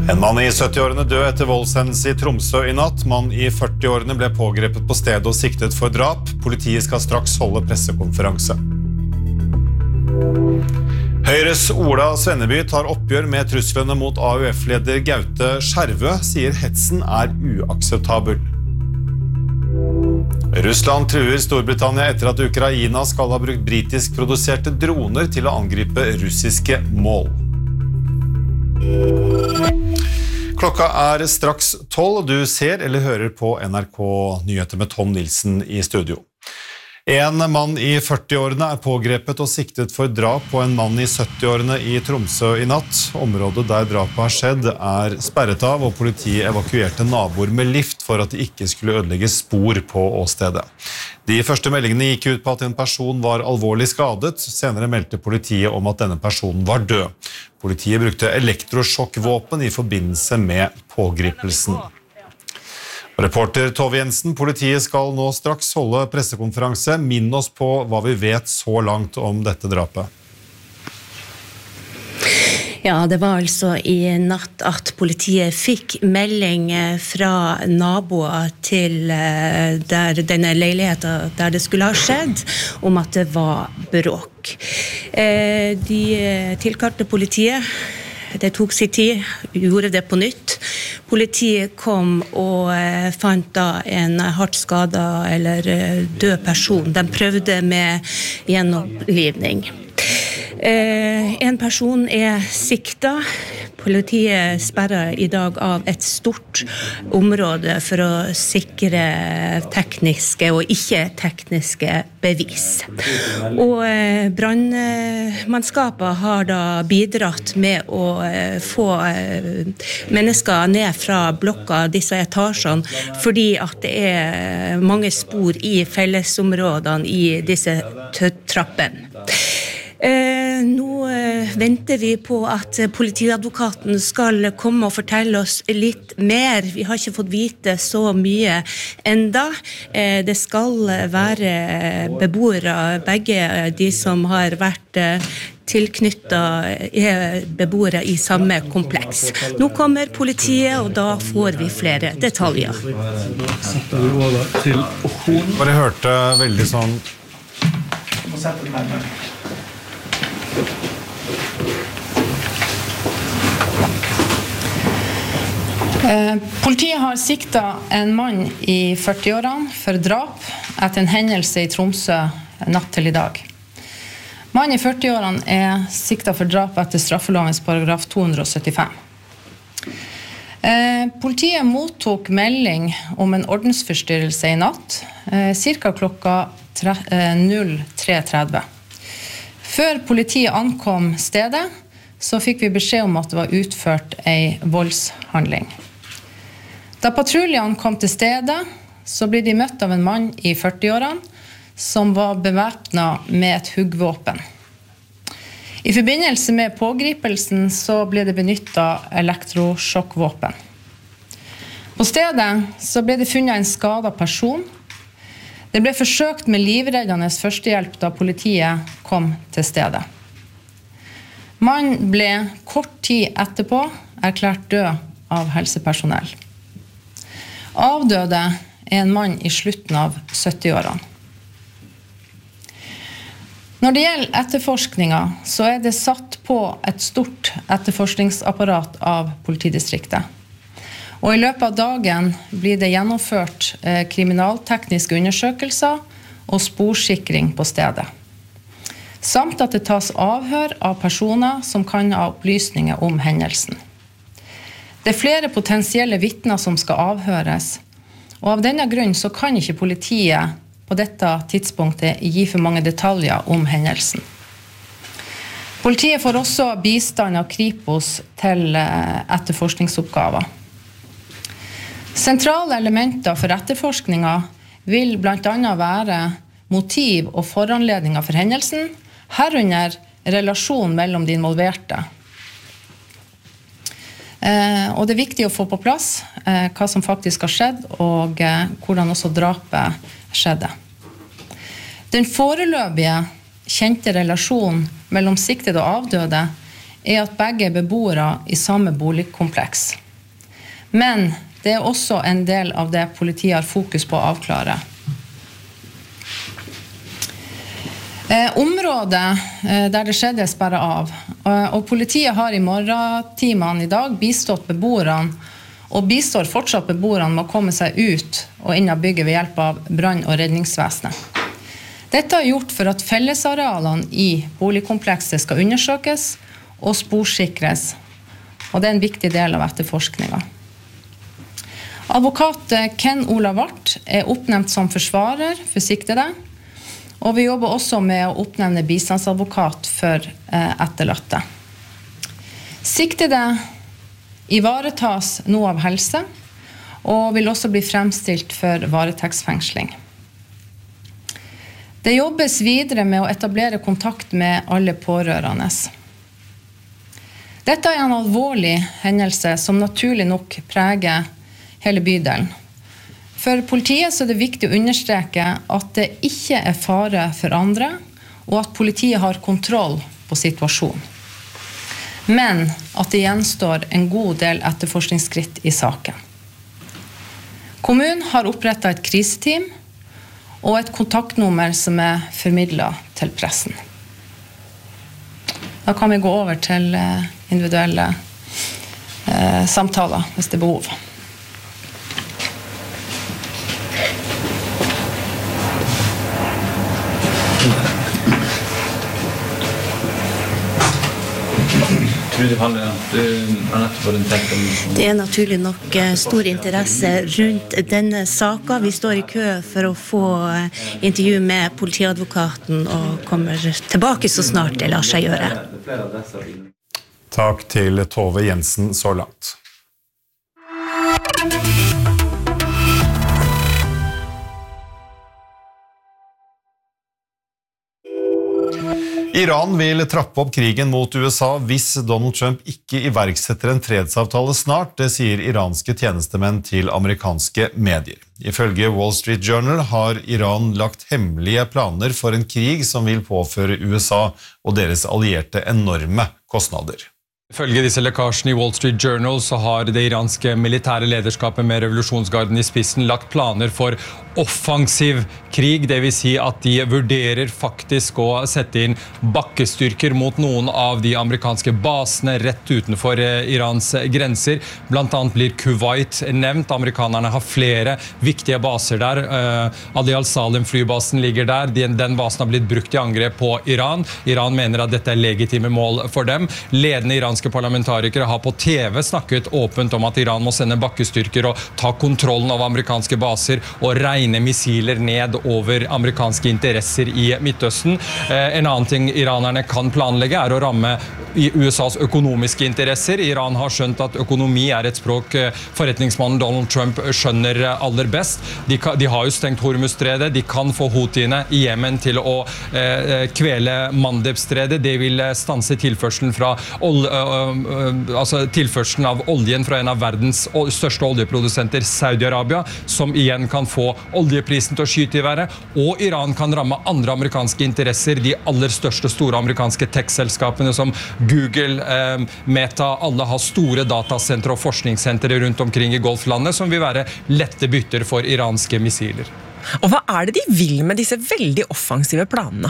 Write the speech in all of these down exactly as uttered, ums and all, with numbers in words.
En mann i sytti-årene død etter voldshendelse i Tromsø i natt. Mann i førti-årene ble pågrepet på stedet og siktet for drap. Politiet skal straks holde pressekonferanse. Høyres Ola Svenneby tar oppgjør med truslene mot A U F-leder Gaute Skjervø, sier hetsen er uakseptabel. Russland truer Storbritannia etter at Ukraina skal ha brukt britisk produserte droner til å angripe russiske mål. Klokka er straks tolv, og du ser eller hører på N R K Nyheter med Tom Nilsen i studio. En mann i førti-årene er pågrepet og siktet for drap på en mann i sytti-årene i Tromsø i natt. Området der drapet har skjedd er sperret av, og politiet evakuerte naboer med lift for at de ikke skulle ødelegge spor på åstedet. De første meldingene gikk ut på at en person var alvorlig skadet. Senere meldte politiet om at denne personen var død. Politiet brukte elektrosjokkvåpen i forbindelse med pågripelsen. Reporter Tove Jensen, politiet skal nå straks holde pressekonferanse. Minn oss på hva vi vet så langt om dette drapet. Ja, det var altså i natt at politiet fikk melding fra naboer til der denne leiligheten der det skulle ha skjedd, om at det var bråk. De tilkalte politiet. Det tok sin tid, gjorde det på nytt. Politiet kom og fant da en hardt skadet eller død person. De prøvde med gjenopplivning. En person er sikta. Politiet sperrer i dag av et stort område for å sikre tekniske og ikke-tekniske bevis. Og brannmannskapet har da bidratt med å få mennesker ned fra blokka, disse etasjene, fordi at det er mange spor i fellesområdene i disse trappene. Eh, nå eh, venter vi på at politiadvokaten skal komme og fortelle oss litt mer. Vi har ikke fått vite så mye enda. Eh, det skal være beboere, begge de som har vært eh, tilknyttet er beboere i samme kompleks. Nå kommer politiet, og da får vi flere detaljer. Bare hørte veldig sånn... Eh, politiet har siktet en mann i førti-årene for drap etter en hendelse i Tromsø natt til i dag. Mannen i førti-årene er siktet for drap etter straffelovens paragraf to hundre syttifem. Eh, politiet mottok melding om en ordensforstyrrelse i natt, eh, cirka klokka null tre tretti. Før politiet ankom stedet, så fikk vi beskjed om at det var utført en voldshandling. Da patruljene kom til stedet, så ble de møtt av en mann i førti-årene som var bevæpnet med et huggvåpen. I forbindelse med pågripelsen så ble det benyttet elektrosjokkvåpen. På stedet så ble det funnet en skadet person. Det ble forsøkt med livreddende førstehjelp da politiet kom til stedet. Mannen ble kort tid etterpå erklært død av helsepersonell. Avdøde er en mann i slutten av sytti-årene. Når det gjelder etterforskningen, så er det satt på et stort etterforskningsapparat av politidistriktet. Og i løpet av dagen blir det gjennomført eh, kriminaltekniske undersøkelser og sporsikring på stedet. Samt at det tas avhør av personer som kan ha opplysninger om hendelsen. Det er flere potensielle vitner som skal avhøres, og av denne grunn så kan ikke politiet på dette tidspunktet gi for mange detaljer om hendelsen. Politiet får også bistand av Kripos til eh, etterforskningsoppgaver. Sentrale elementer for etterforskningen vil blant annet være motiv og foranledninger for hendelsen, herunder relasjon mellom de involverte. Eh, og det er viktig å få på plass eh, hva som faktisk har skjedd, og eh, hvordan også drapet skjedde. Den foreløpige kjente relasjonen mellom siktede og avdøde er at begge er beboere i samme boligkompleks. Men det er også en del av det politiet har fokus på å avklare. Eh, området eh, der det skjedde er sperret av, og, og politiet har i morgentimene i dag bistått beboerne, og bistår fortsatt beboerne med å komme seg ut og inn av bygget ved hjelp av brann- og redningsvesenet. Dette er gjort for at fellesarealene i boligkomplekset skal undersøkes og sporsikres, og det er en viktig del av etterforskningen. Advokat Ken Olav Vart er oppnevnt som forsvarer for siktede, og vi jobber også med å oppnevne bistandsadvokat for eh, etterlatte. Siktede ivaretas nå av helse, og vil også bli fremstilt for varetektsfengsling. Det jobbes videre med å etablere kontakt med alle pårørende. Dette er en alvorlig hendelse som naturlig nok preger hele bydelen. For politiet så er det viktig å understreke at det ikke er fare for andre, og at politiet har kontroll på situasjonen. Men at det gjenstår en god del etterforskningsskritt i saken. Kommunen har opprettet et kriseteam og et kontaktnummer som er formidlet til pressen. Da kan vi gå over til individuelle eh, samtaler hvis det er behov. Det er naturlig nok stor interesse rundt denne saken. Vi står i kø for å få intervju med politiadvokaten og kommer tilbake så snart det lar seg gjøre. Takk til Tove Jensen så langt. Iran vil trappe opp krigen mot U S A hvis Donald Trump ikke iverksetter en fredsavtale snart, det sier iranske tjenestemenn til amerikanske medier. Ifølge Wall Street Journal har Iran lagt hemmelige planer for en krig som vil påføre U S A og deres allierte enorme kostnader. Ifølge disse lekkasjene i Wall Street Journal så har det iranske militære lederskapet med revolusjonsgarden i spissen lagt planer for offensiv krig, det vil si at de vurderer faktisk å sette inn bakkestyrker mot noen av de amerikanske basene rett utenfor Irans grenser. Blant annet blir Kuwait nevnt. Amerikanerne har flere viktige baser der. Ali al-Salim flybasen ligger der. Den, den basen har blitt brukt i angrep på Iran. Iran mener at dette er legitime mål for dem. Ledende iranske parlamentarikere har på T V snakket åpent om at Iran må sende bakkestyrker og ta kontrollen av amerikanske baser og regne missiler ned over amerikanske interesser i Midtøsten. En annen ting iranerne kan planlegge er å ramme i U S A's økonomiske interesser. Iran har skjønt at økonomi er et språk forretningsmannen Donald Trump skjønner aller best. De, de har jo stengt Hormuzstredet. De kan få Houthiene i Jemen til å eh, kvele Mandebstredet. Det vil stanse tilførselen fra ol, uh, altså tilførselen av oljen fra en av verdens største oljeprodusenter, Saudi-Arabia, som igjen kan få oljeprisen til å skyte i været, og Iran kan ramme andre amerikanske interesser, de aller største store amerikanske tech-selskapene som Google, eh, Meta, alle har store datasentre og forskningssentre rundt omkring i Golflandet som vil være lette bytter for iranske missiler. Og hva er det de vil med disse veldig offensive planene?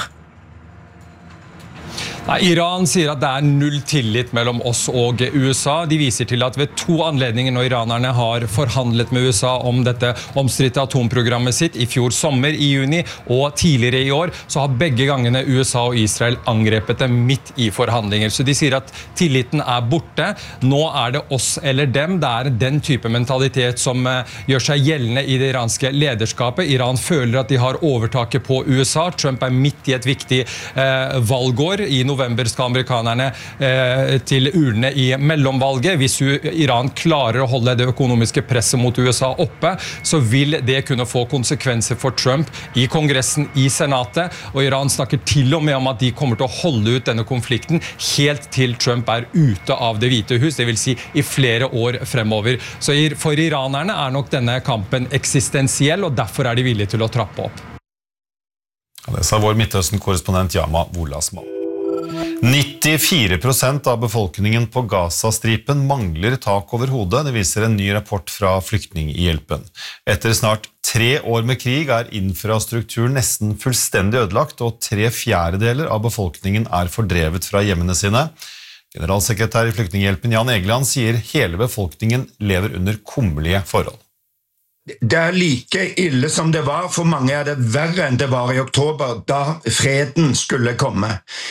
Nei, Iran sier at det er null tillit mellom oss og U S A. De viser til at ved to anledninger når iranerne har forhandlet med U S A om dette omstridte atomprogrammet sitt i fjor sommer i juni og tidligere i år, så har begge gangene U S A og Israel angrepet dem midt i forhandlinger. Så de sier at tilliten er borte. Nå er det oss eller dem. Det er den type mentalitet som gjør seg gjeldende i det iranske lederskapet. Iran føler at de har overtaket på U S A. Trump er midt i et viktig eh, valgår. I november skal amerikanerne eh, til urnene i mellomvalget. Hvis Iran klarer å holde det økonomiske presset mot U S A oppe, så vil det kunne få konsekvenser for Trump i Kongressen, i Senatet, og Iran snakker til og med om at de kommer til å holde ut denne konflikten helt til Trump er ute av det hvite hus, det vil si i flere år fremover. Så for iranerne er nok denne kampen eksistensiell, og derfor er de villige til å trappe opp. Det sa vår Midtøsten-korrespondent Yama Wolasman. nittifire prosent av befolkningen på Gaza-stripen mangler tak over hodet, det viser en ny rapport fra Flyktninghjelpen. Etter snart tre år med krig er infrastrukturen nesten fullstendig ødelagt, og tre fjerdedeler av befolkningen er fordrevet fra hjemmene sine. Generalsekretær i Flyktninghjelpen Jan Egeland sier hele befolkningen lever under kummerlige forhold. Det er like ille som det var, for mange er det verre enn det var i oktober, da freden skulle komme.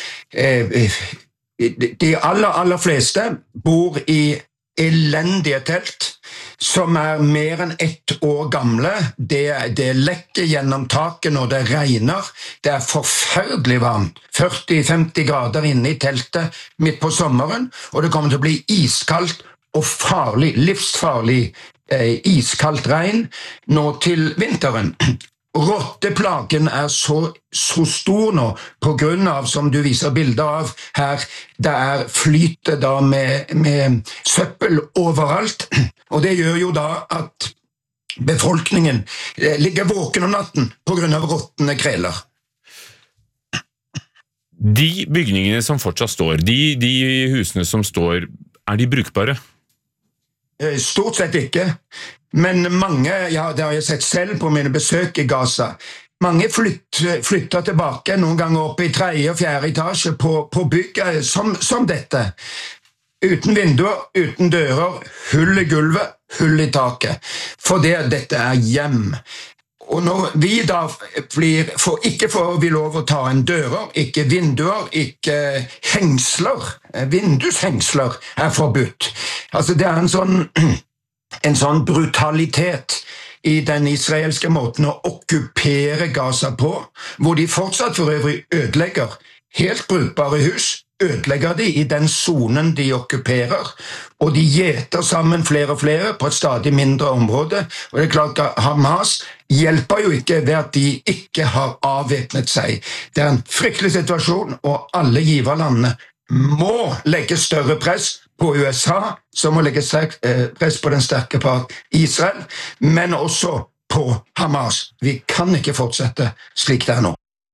De aller, aller fleste bor i elendige telt, som er mer enn ett år gamle. Det, det lekker gjennom taket når det regner. Det er forferdelig varmt. førti til femti grader inne i teltet midt på sommeren, og det kommer til å bli iskaldt og farlig, livsfarlig iskaldt regn nå til vinteren. Rotteplagen er så, så stor nå, på grunn av, som du viser bilder av her, det er flytet da med, med søppel overalt, og det gjør jo da at befolkningen ligger våken om natten på grunn av rottene kreler. De bygningene som fortsatt står, de, de husene som står, er de brukbare? Stort sett ikke, men mange, ja, det har jeg sett selv på mine besøk i Gaza, mange flytt, flytter tilbake noen ganger opp i tredje og fjerde etasje på, på bygget som, som dette. Uten vinduer, uten dører, hull i gulvet, hull i taket. For det, dette er hjem. Og når vi da blir, for, ikke får vi lov å ta en dører, ikke vinduer, ikke hengsler, vindushengsler er forbudt. Altså det er en sånn, en sånn brutalitet i den israelske måten å okkupere Gaza på, hvor de fortsatt for øvrig ødelegger helt brukbare hus, ødelegger de i den zonen de okkuperer, og de gjeter sammen flere og flere på et stadig mindre område, og det er klart at Hamas hjelper jo ikke ved at de ikke har avvæpnet seg. Det er en fryktelig situasjon, og alle giverlandene må legge større press på U S A, som må legge press på den sterke part Israel, men også på Hamas. Vi kan ikke fortsette slik det er nå.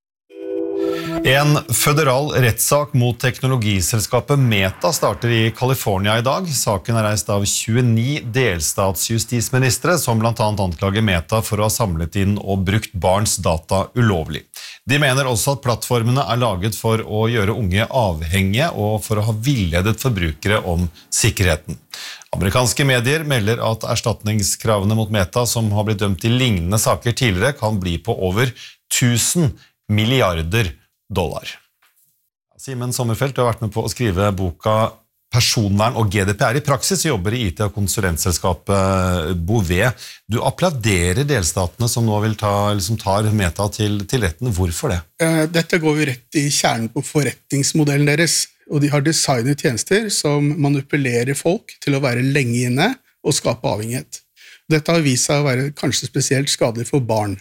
En føderal rettssak mot teknologiselskapet Meta starter i California i dag. Saken er reist av tjueni delstatsjustisministre, som blant annet anklager Meta for å ha samlet inn og brukt barns data ulovlig. De mener også at plattformene er laget for å gjøre unge avhengige og for å ha villedet forbrukere om sikkerheten. Amerikanske medier melder at erstatningskravene mot Meta, som har blitt dømt i lignende saker tidligere, kan bli på over tusen milliarder dollar. Simen Sommerfelt, du har vært med på å skrive boka Personvern og G D P R i praksis, jobber i I T- og konsulentselskapet Bouvet. Du applauderer delstatene som nå vil ta, liksom tar Meta til, til retten. Hvorfor det? Dette går jo rett i kjernen på forretningsmodellen deres, og de har designet tjenester som manipulerer folk til å være lenge inne og skape avhengighet. Dette har vist seg å være kanskje spesielt skadelig for barn.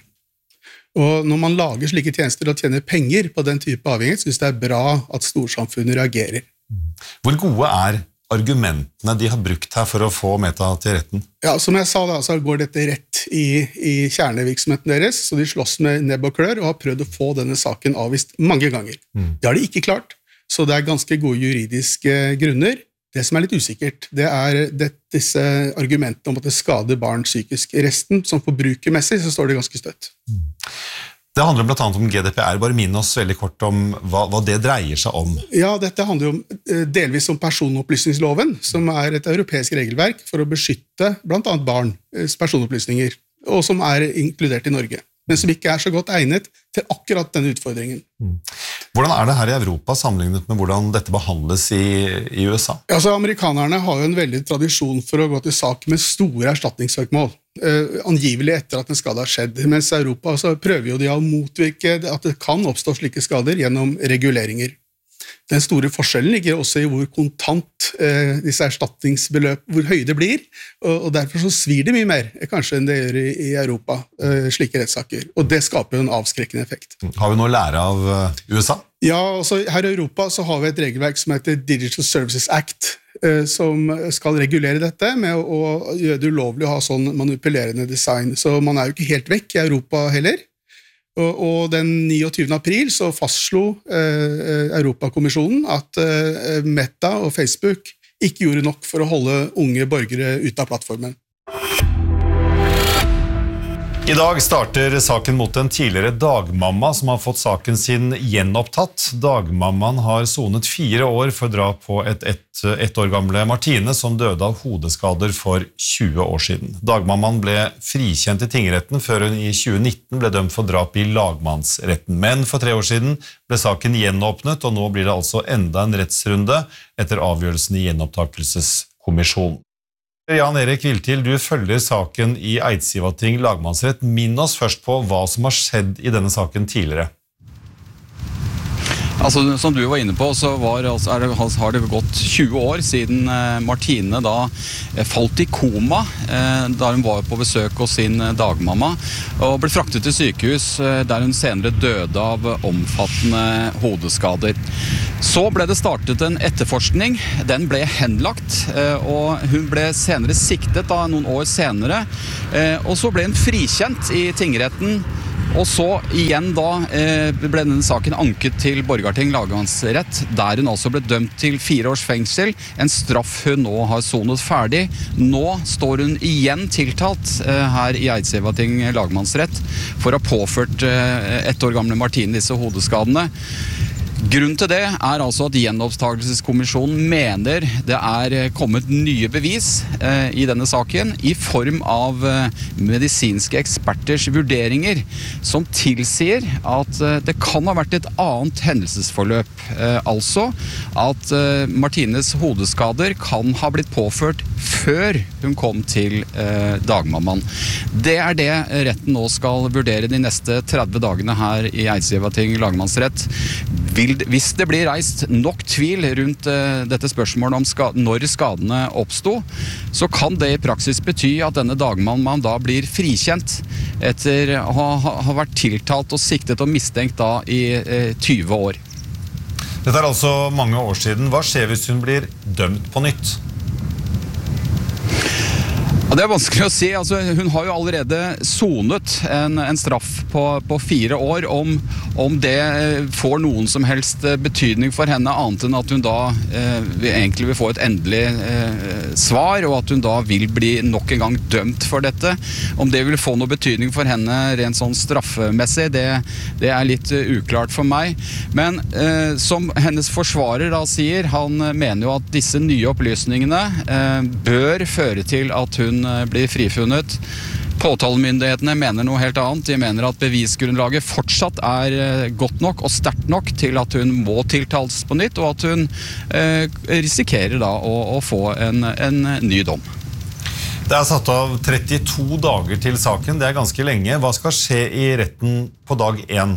Og når man lager slike tjenester og tjener penger på den type avhengighet, synes det er bra at storsamfunnet reagerer. Hvor gode er argumentene de har brukt her for å få Meta til retten? Ja, som jeg sa da, så går dette rett i, i kjernevirksomheten deres, så de slåss med nebb og klør og har prøvd å få denne saken avvist mange ganger. Mm. Det har de ikke klart, så det er ganske gode juridiske grunner. Det som er litt usikkert, det er det, disse argumentene om at det skader barn psykisk. Resten, som forbrukermessig, så står det ganske støtt. Mm. Det handler blant annet om G D P R. Bare minn oss veldig kort om hva, hva det dreier seg om. Ja, dette handler jo delvis om personopplysningsloven, som er et europeisk regelverk for å beskytte blant annet barns personopplysninger, og som er inkludert i Norge, men som ikke er så godt egnet til akkurat denne utfordringen. Mm. Hvordan er det her i Europa sammenlignet med hvordan dette behandles i, i U S A? Altså, amerikanerne har jo en veldig tradisjon for å gå til sak med store erstatningssøksmål, eh, angivelig etter at en skade har skjedd, mens Europa så prøver jo de å motvirke at det kan oppstå slike skader gjennom reguleringer. Den store forskjellen ligger også i hvor kontant eh, disse erstatningsbeløp, hvor høye det blir, og, og derfor så svir det mye mer, kanskje enn det gjør i, i Europa, eh, slike rettssaker. Og det skaper jo en avskrekkende effekt. Har vi noe å lære av uh, U S A? Ja, altså her i Europa så har vi et regelverk som heter Digital Services Act, eh, som skal regulere dette med å, å gjøre det ulovlig å ha sånn manipulerende design. Så man er jo ikke helt vekk i Europa heller. Og, og den niogtyvende april så fastslo eh, Europakommisjonen at eh, Meta og Facebook ikke gjorde nok for å holde unge borgere ute av plattformen. I dag starter saken mot en tidligere dagmamma som har fått saken sin gjenopptatt. Dagmammaen har sonet fire år for drap på et ett, ett år gamle Martine som døde av hodeskader for tjue år siden. Dagmammaen ble frikjent i tingretten før hun i tjue nitten ble dømt for drap i lagmannsretten. Men for tre år siden ble saken gjenåpnet, og nå blir det altså enda en rettsrunde etter avgjørelsen i gjenopptakelseskommisjonen. Jan Erik Viltil, du følger saken i Eidsivating lagmannsrett. Minn oss først på hva som har skjedd i denne saken tidligere. Altså, som du var inne på, så var, altså, er det, har det gått tjue år siden eh, Martine da eh, falt i koma eh, da hun var på besøk hos sin eh, dagmamma og ble fraktet til sykehus eh, der hun senere døde av omfattende hodeskader. Så ble det startet en etterforskning, den ble henlagt, eh, og hun ble senere siktet da, noen år senere, eh, og så ble hun frikjent i tingretten. Og så igjen da eh, ble denne saken anket til Borgarting lagmannsrett, der hun altså ble dømt til fire års fengsel, en straff hun nå har sonet ferdig. Nå står hun igjen tiltalt eh, her i Eidsivating lagmannsrett for å ha påført eh, ett år gamle Martine disse hodeskadene. Grunnen til det er altså at gjenopptakelseskommisjonen mener det er kommet nye bevis eh, i denne saken i form av eh, medisinske eksperters vurderinger som tilsier at eh, det kan ha vært et annet hendelsesforløp. Eh, altså at eh, Martines hodeskader kan ha blitt påført før hun kom til eh, dagmammaen. Det er det retten nå skal vurdere de neste tretti dagene her i Eidsivating lagmannsrett. Vil, hvis det blir reist nok tvil rundt uh, dette spørsmålet om ska, når skadene oppstod, så kan det i praksis bety at denne dagmammaen da blir frikjent etter å ha, ha vært tiltalt og siktet og mistenkt da i uh, tjue år. Dette er altså mange år siden. Hva skjer hvis hun blir dømt på nytt? Ja, det er vanskelig å si. Altså, hun har jo allerede sonet en, en straff på, på fire år. Om, om det får noen som helst betydning for henne, annet enn at hun da eh, egentlig vil få et endelig eh, svar, og at hun da vil bli nok en gang dømt for dette. Om det vil få noe betydning for henne rent sånn straffemessig, det, det er litt uh, uklart for meg. Men eh, som hennes forsvarer da sier, han mener jo at disse nye opplysningene eh, bør føre til at hun blir frifunnet. Påtalemyndighetene mener noe helt annet. De mener at bevisgrunnlaget fortsatt er godt nok og sterkt nok til at hun må tiltales på nytt, og at hun eh, risikerer da å, å få en, en ny dom. Det er satt av trettito dager til saken. Det er ganske lenge. Hva skal skje i retten på dag én?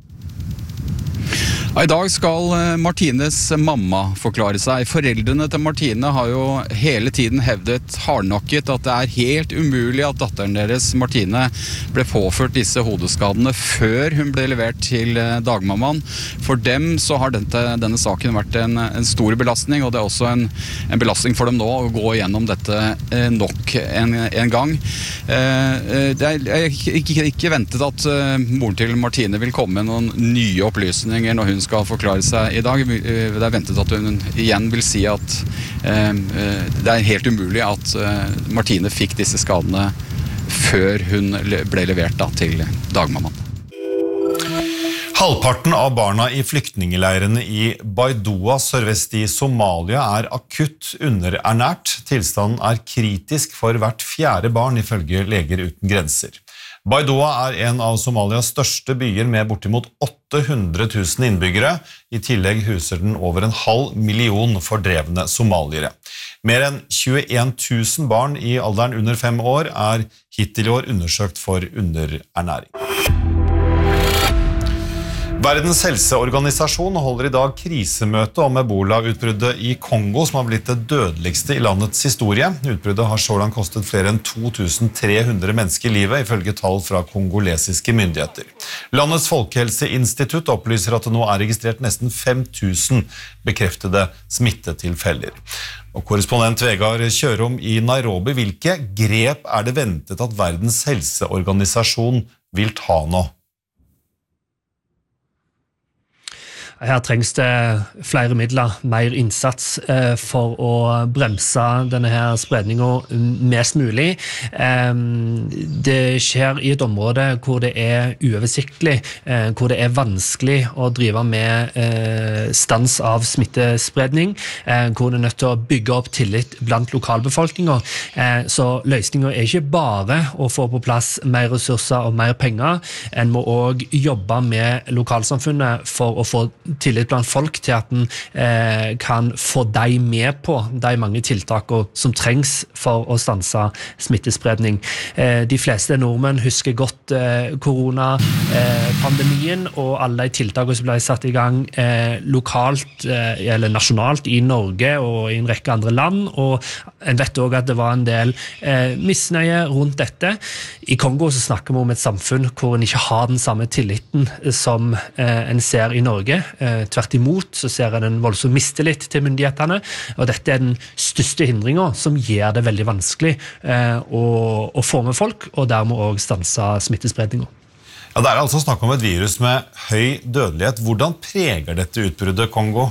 I dag skal Martines mamma forklare seg. Foreldrene til Martine har jo hele tiden hevdet hardnakket at det er helt umulig at datteren deres, Martine, ble påført disse hodeskadene før hun ble levert til dagmammaen. For dem så har dette, denne saken vært en, en stor belastning, og det er også en, en belastning for dem nå å gå gjennom dette eh, nok en, en gang. Eh, det er, jeg ikke, ikke ventet at eh, moren til Martine vil komme med noen nye opplysninger når hun skal forklare seg i dag. Det er ventet at hun igjen vil si at eh, det er helt umulig at eh, Martine fikk disse skadene før hun ble levert da, til dagmammaen. Halvparten av barna i flyktningeleirene i Baidoa sørvest i Somalia er akutt underernært. Tilstanden er kritisk for hvert fjerde barn ifølge Leger uten grenser. Baidoa er en av Somalias største byer med bortimot åtte hundre tusen innbyggere. I tillegg huser den over en halv million fordrevne somaliere. Mer enn tjueen tusen barn i alderen under fem år er hittil i år undersøkt for underernæring. Verdens helseorganisasjon holder i dag krisemøte om Ebola-utbruddet i Kongo, som har blitt det dødeligste i landets historie. Utbruddet har så langt kostet flere enn to tusen tre hundre mennesker livet, ifølge tall fra kongolesiske myndigheter. Landets folkehelseinstitutt opplyser at det nå er registrert nesten fem tusen bekreftede smittetilfeller. Og korrespondent Vegard Kjørom i Nairobi, hvilke grep er det ventet at Verdens helseorganisasjon vil ta nå? her trengs det flere midler, mer innsats for å bremse denne her spredningen mest mulig. Det skjer i et område hvor det er uoversiktlig, hvor det er vanskelig å drive med stans av smittespredning, hvor det er nødt til å bygge opp tillit blant lokalbefolkningen. Så løsningen er ikke bare å få på plass mer ressurser og mer penger, en må også jobbe med lokalsamfunnet for å få tillit blant folk til at en eh, kan få de med på de mange tiltakene som trengs for å stanse smittespredning. Eh, de fleste nordmenn husker godt eh, koronapandemien eh, og alle de tiltakene som ble satt i gang eh, lokalt eh, eller nasjonalt i Norge og i en rekke andre land, og en vet også at det var en del eh, misnøye rundt dette. I Kongo så snakker vi om et samfunn hvor en ikke har den samme tilliten som eh, en ser i Norge. Eh, tvert imot så ser en en voldsom mistillit til myndighetene, og dette er den største hindringen som gjør det veldig vanskelig eh, å, å få med folk, og dermed også stanse smittespredningen. Ja, det er altså snakk om et virus med høy dødelighet. Hvordan preger dette utbruddet Kongo?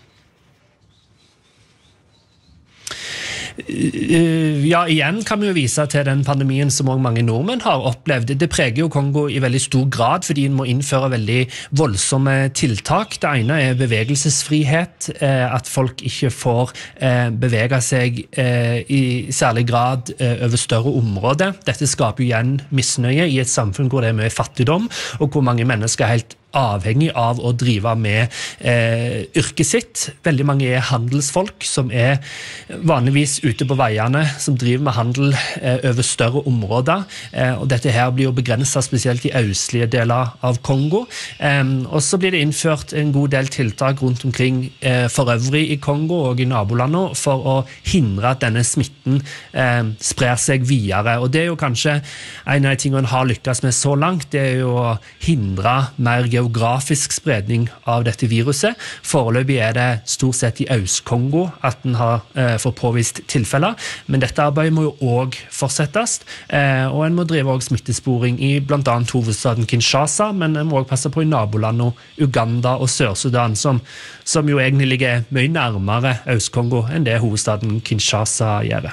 Ja, igjen kan vi jo vise til den pandemien som også mange nordmenn har opplevd. Det preger jo Kongo i veldig stor grad, fordi en må innføre veldig voldsomme tiltak. Det ene er bevegelsesfrihet, at folk ikke får bevege seg i særlig grad over større områder. Dette skaper jo igjen misnøye i et samfunn hvor det er mye fattigdom, og hvor mange mennesker er helt avhengig av å drive med eh, yrket sitt. Veldig mange er handelsfolk som er vanligvis ute på veiene, som driver med handel eh, over større områder, eh, og dette her blir jo begrenset spesielt i østlige deler av Kongo. Eh, og så blir det innført en god del tiltak rundt omkring eh, for øvrig i Kongo og i nabolandet for å hindre at denne smitten eh, sprer seg videre. Og det er jo kanskje en av de tingene en har lykkes med så langt, det er jo å hindre mer geografisk spredning av dette viruset. Foreløpig er det stort sett i Øst-Kongo at den har eh, fått påvist tilfeller, men dette arbeidet må jo også fortsettes, eh, og en må drive også smittesporing i blant annet hovedstaden Kinshasa, men en må også passe på i nabolandene Uganda og Sør-Sudan, som, som jo egentlig ligger mye nærmere Øst-Kongo enn det hovedstaden Kinshasa gjør.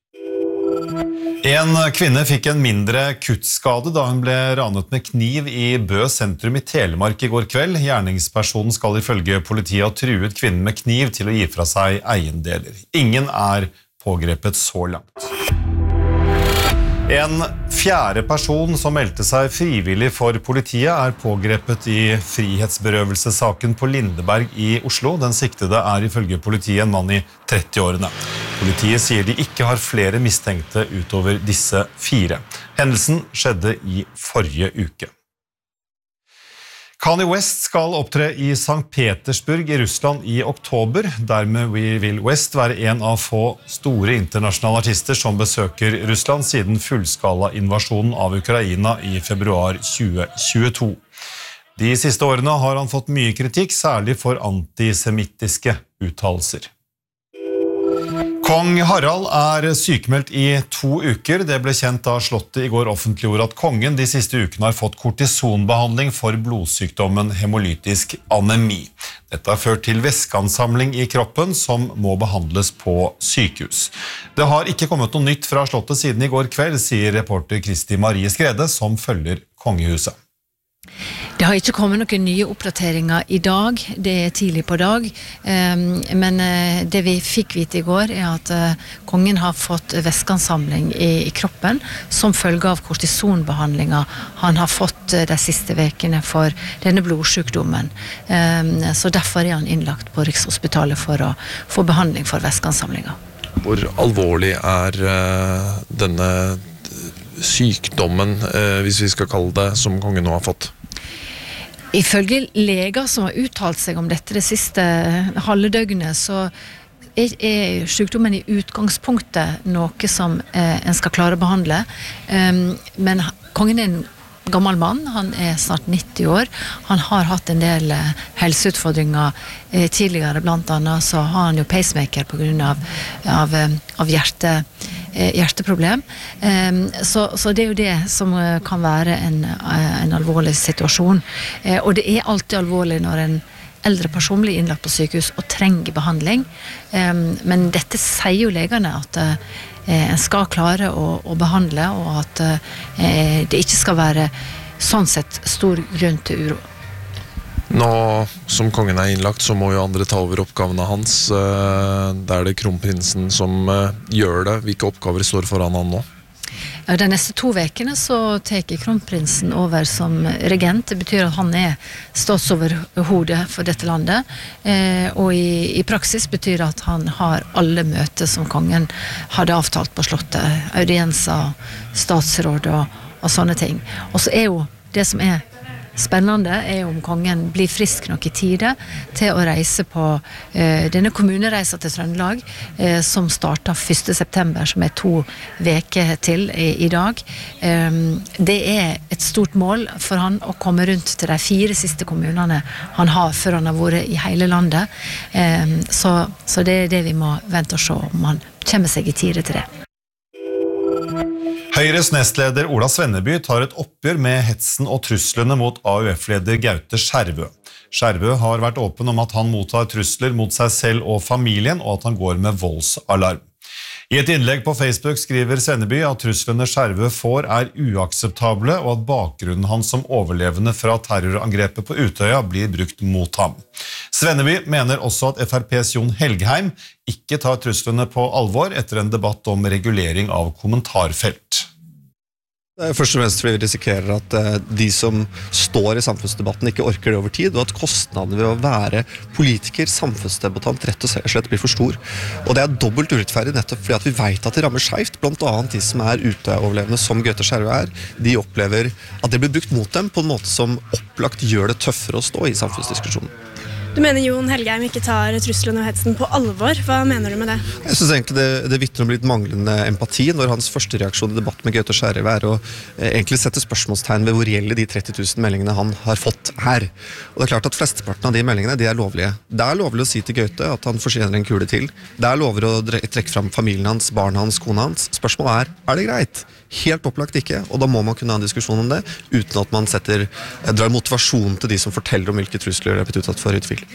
En kvinne fikk en mindre kuttskade da hun ble ranet med kniv i Bø sentrum i Telemark i går kveld. Gjerningspersonen skal ifølge politiet ha truet kvinnen med kniv til å gi fra seg eiendeler. Ingen er pågrepet så langt. En fjerde person som meldte seg frivillig for politiet er pågrepet i frihetsberøvelsessaken på Lindeberg i Oslo. Den siktede er ifølge politiet en mann i trettiårene. Politiet sier de ikke har flere mistenkte utover disse fire. Hendelsen skjedde i forrige uke. Kanye West skal opptre i Sankt Petersburg i Russland i oktober. Dermed vil West være en av få store internasjonale artister som besøker Russland siden fullskala invasjonen av Ukraina i februar tjue tjueto. De siste årene har han fått mye kritikk, særlig for antisemittiske uttalelser. Kong Harald er sykemeldt i to uker. Det ble kjent da Slottet i går offentliggjorde at kongen de siste ukene har fått kortisonbehandling for blodsykdommen hemolytisk anemi. Dette har ført til væskeansamling i kroppen som må behandles på sykehus. Det har ikke kommet noe nytt fra Slottet siden i går kveld, sier reporter Kristi Marie Skrede, som følger kongehuset. Det har ikke kommet noen nye oppdateringer i dag, det er tidlig på dag, men det vi fikk vite i går er at kongen har fått væskeansamling i kroppen som følge av kortisonbehandlinger han har fått de siste vekene for denne blodsykdommen. Så derfor er han innlagt på Rikshospitalet for å få behandling for væskeansamlinger. Hvor alvorlig er denne sykdommen, hvis vi skal kalle det, som kongen nå har fått? Ifølge leger som har uttalt seg om dette det siste halve døgnet, så er, er sykdommen i utgangspunktet noe som eh, en skal klare å behandle. Um, men kongen er en gammel mann, han er snart nitti år. Han har hatt en del eh, helseutfordringer eh, tidligere, blant annet så har han jo pacemaker på grunn av, av, av hjerte hjerteproblem. Så, så det er jo det som kan være en, en alvorlig situasjon. Og det er alltid alvorlig når en, eldre person blir innlagt på sykehus og trenger behandling. Men dette sier jo legene at en skal klare å, å behandle, og at det ikke skal være sånn sett stor grunn til uro. Nå som kongen er innlagt, så må jo andre ta over oppgavene hans. Det er det kronprinsen som gjør det. Hvilke oppgaver står foran han nå? De neste to vekene så teker kronprinsen over som regent. Det betyr at han er statsoverhode for dette landet. Eh, og i, i praksis betyr det at han har alle møter som kongen hadde avtalt på slottet. Audienser, statsråd og, og sånne ting. Og så er jo det som er spennende er om kongen blir frisk nok i tide til å reise på eh, denne kommunereisen til Trøndelag, eh, som starter første september, som er to veker til i, i dag. Eh, det er et stort mål for han å komme rundt til de fire siste kommunene han har før han har vært i hele landet. Eh, så, så det er det vi må vente og se om han kommer seg i tide til det. Høyres nestleder Ola Svenneby tar et oppgjør med hetsen og truslene mot A U F-leder Gaute Skjervø. Skjervø har vært åpen om at han mottar trusler mot seg selv og familien, og at han går med voldsalarm. I et innlegg på Facebook skriver Svenneby at truslene Skjervø får er uakseptable, og at bakgrunnen hans som overlevende fra terrorangrepet på Utøya blir brukt mot ham. Svenneby mener også at F R P's Jon Helgheim ikke tar truslene på alvor etter en debatt om regulering av kommentarfelt. Det er først og fremst fordi vi risikerer at de som står i samfunnsdebatten ikke orker det over tid, og at kostnadene ved å være politiker, samfunnsdebattant, rett og slett blir for stor. Og det er dobbelt urettferdig nettopp fordi at vi vet at det rammer skjevt, blant annet de som er Utøya-overlevende, som Gaute Skjervø er. De opplever at det blir brukt mot dem på en måte som opplagt gjør det tøffere å stå i samfunnsdiskusjonen. Du mener Jon Helgheim ikke tar truslene og hetsen på alvor. Hva mener du med det? Jeg synes egentlig det, det vittner om litt manglende empati når hans første reaksjon i debatt med Gaute Skjervø er å eh, egentlig sette spørsmålstegn ved hvor reelle de tretti tusen meldingene han har fått her. Og det er klart at flesteparten av de meldingene de er lovlige. Det er lovlig å si til Gaute at han fortjener en kule til. Det er lovlig å trekke fram familien hans, barna hans, kona hans. Spørsmålet er, er det greit? Helt opplagt ikke, og da må man kunne ha en diskusjon om det, uten at man setter, drar motivasjon til de som forteller om hvilke trusler de har blitt utsatt for i tvil.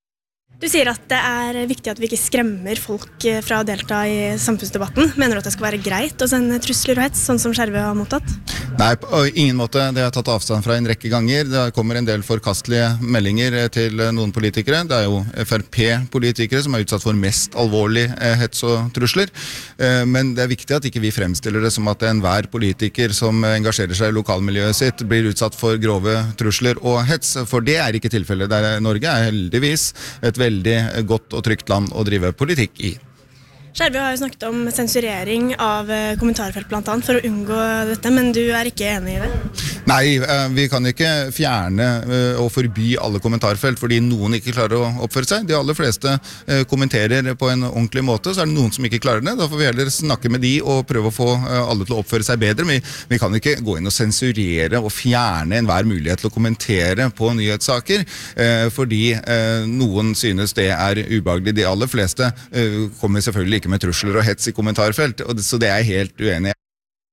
Du sier at det er viktig at vi ikke skremmer folk fra å delta i samfunnsdebatten. Mener du at det skal være greit å sende trusler og hets, sånn som Skjervø har mottatt? Nei, på ingen måte. Det har jeg tatt avstand fra en rekke ganger. Det kommer en del forkastelige meldinger til noen politikere. Det er jo F R P-politikere som er utsatt for mest alvorlig hets og trusler. Men det er viktig at ikke vi fremstiller det som at enhver politiker som engasjerer seg i lokalmiljøet sitt blir utsatt for grove trusler og hets, for det er ikke tilfellet. Der Norge er heldigvis et veldig godt og trygt land å drive politikk i. Skjervø har jo snakket om sensurering av kommentarfelt blant annet for å unngå dette, men du er ikke enig i det? Nei, vi kan ikke fjerne og forby alle kommentarfelt fordi noen ikke klarer å oppføre seg. De aller fleste kommenterer på en ordentlig måte, så er det noen som ikke klarer det. Da får vi heller snakke med de og prøve å få alle til å oppføre seg bedre. Men vi kan ikke gå inn og sensurere og fjerne enhver mulighet til å kommentere på nyhetssaker, fordi noen synes det er ubehagelig. De aller fleste kommer selvfølgelig ikke med trusler og hets i kommentarfelt, så det er jeg helt uenig i.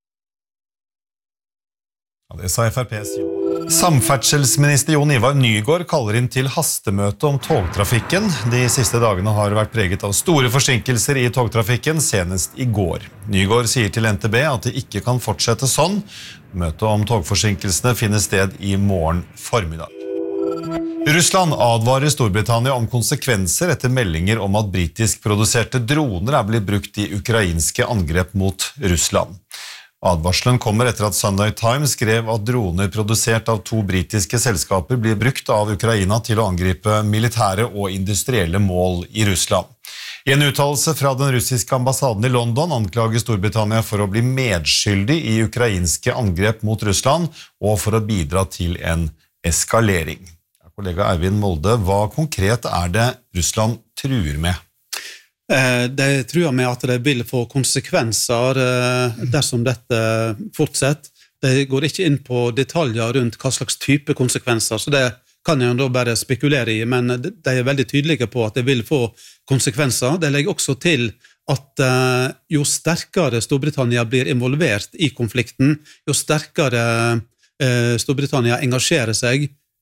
Ja, det sa F R P's Jon. Samferdselsminister Jon Ivar Nygård kaller inn til hastemøte om togtrafikken. De siste dagene har vært preget av store forsinkelser i togtrafikken, senest i går. Nygård sier til N T B at det ikke kan fortsette sånn. Møtet om togforsinkelsene finner sted i morgen formiddag. Russland advarer Storbritannia om konsekvenser etter meldinger om at britisk produserte droner er blitt brukt i ukrainske angrep mot Russland. Advarselen kommer etter at Sunday Times skrev at droner produsert av to britiske selskaper blir brukt av Ukraina til å angripe militære og industrielle mål i Russland. I en uttalelse fra den russiske ambassaden i London anklager Storbritannia for å bli medskyldig i ukrainske angrep mot Russland og for å bidra til en eskalering. Kollega Eivind Molde, hva konkret er det Russland truer med? De truer med at det vil få konsekvenser dersom dette fortsetter. De går ikke inn på detaljer rundt hva slags type konsekvenser, så det kan jeg da bare spekulere i, men de er veldig tydelige på at det vil få konsekvenser. De legger også til at jo sterkere Storbritannia blir involvert i konflikten, jo sterkere Storbritannia engasjerer seg,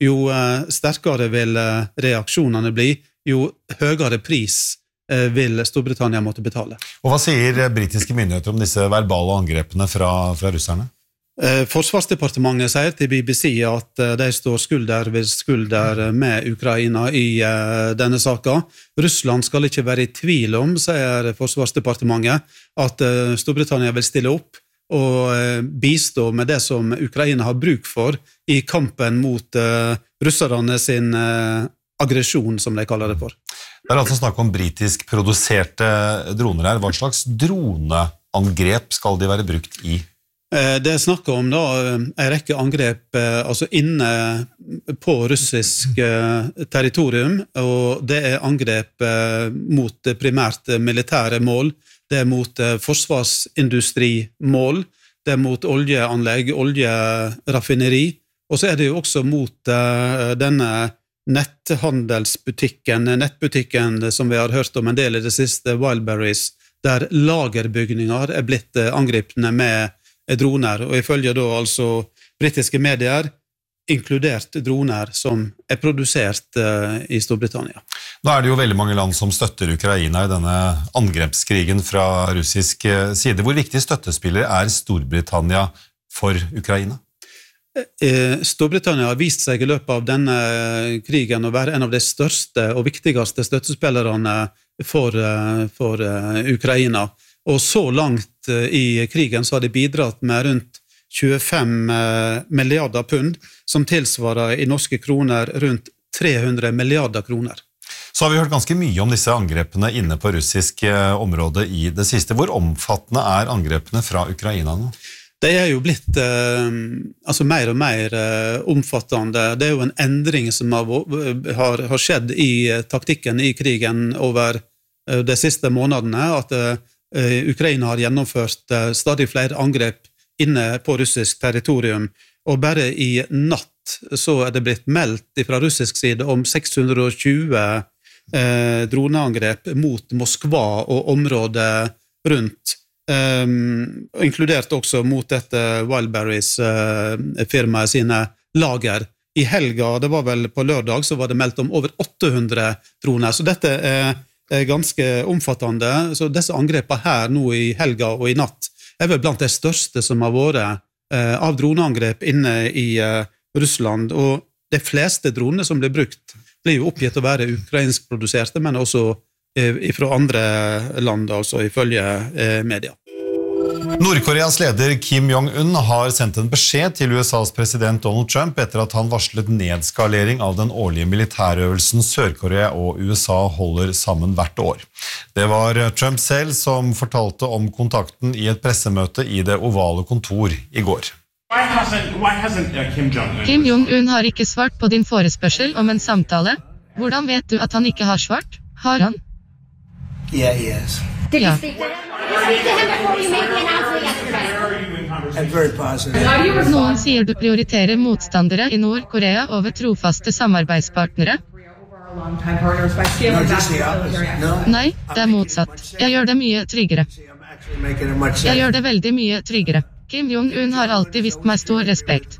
jo eh, sterkere vil eh, reaksjonene bli, jo høyere pris eh, vil Storbritannia måtte betale. Og hva sier britiske myndigheter om disse verbale angrepene fra, fra russerne? Eh, Forsvarsdepartementet sier til B B C at eh, de står skulder ved skulder med Ukraina i eh, denne saken. Russland skal ikke være i tvil om, sier Forsvarsdepartementet, at eh, Storbritannia vil stille opp og eh, bistå med det som Ukraina har bruk for i kampen mot eh, russerne sin eh, aggresjon, som de kaller det for. Det er altså snakk om britisk produserte droner her. Hva slags droneangrep skal de være brukt i? Det er snakk om da en rekke angrep altså inne på russisk territorium, og det er angrep mot primært militære mål, det er mot forsvarsindustrimål, det er mot oljeanlegg, oljeraffineri, og så er det jo også mot denne netthandelsbutikken, nettbutikken som vi har hørt om en del i det siste, Wildberries, der lagerbygninger er blitt angripende med droner, og ifølge da altså britiske medier, inkludert droner som er produsert uh, i Storbritannia. Nå er det jo veldig mange land som støtter Ukraina i denne angrepskrigen fra russisk side. Hvor viktig støttespiller er Storbritannia for Ukraina? Storbritannia har vist seg i løpet av denne krigen å være en av de største og viktigste støttespillerne for, for Ukraina. Og så langt i krigen så har de bidratt med rundt tjuefem milliarder pund, som tilsvarer i norske kroner rundt tre hundre milliarder kroner. Så har vi hørt ganske mye om disse angrepene inne på russisk område i det siste. Hvor omfattende er angrepene fra Ukraina nå? Det er jo blitt eh, altså mer og mer eh, omfattende. Det er jo en endring som har, har, har skjedd i taktikken i krigen over eh, de siste månedene, at eh, Ukraina har gjennomført eh, stadig flere angrep inne på russisk territorium, og bare i natt så er det blitt meldt fra russisk side om seks hundre og tjue eh, droneangrep mot Moskva og området rundt. Um, inkludert også mot dette Wildberries uh, firmaet sine lager. I helga, det var vel på lørdag, så var det meldt om over åtte hundre droner, så dette er, er ganske omfattende. Så disse angrepene her nå i helga og i natt er vel blant de største som har vært uh, av droneangrep inne i uh, Russland, og de fleste dronene som blir brukt blir jo oppgitt å være ukrainsk produserte, men også fra andre land, altså ifølge eh, media. Nordkoreas leder Kim Jong-un har sendt en beskjed til U S A's president Donald Trump etter at han varslet nedskalering av den årlige militærøvelsen Sør-Korea og U S A holder sammen hvert år. Det var Trump selv som fortalte om kontakten i et pressemøte i det ovale kontor i går. Why hasn't, why hasn't, uh, Kim Jong-un? Kim Jong-un har ikke svart på din forespørsel om en samtale. Hvordan vet du at han ikke har svart? Har han? Yeah, he is. Did yeah. you speak to him? Did you speak to him before you made the announcement yesterday? I'm very positive. Noen sier du prioriterer motstandere i Nord-Korea over trofaste samarbeidspartnere. No, just the opposite. No. Nei, det er motsatt. Jeg gjør det mye tryggere. Jeg gjør det veldig mye tryggere. Kim Jong-un har alltid vist meg stor respekt.